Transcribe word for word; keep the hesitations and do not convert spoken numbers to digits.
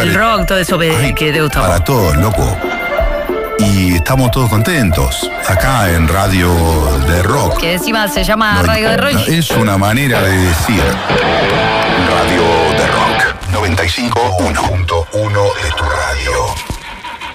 El rock, todo eso Ay, que te gustaba. Para todos, loco. Y estamos todos contentos. Acá en Radio de Rock. Que encima se llama No, Radio de Rock. no, es una manera de decir. Radio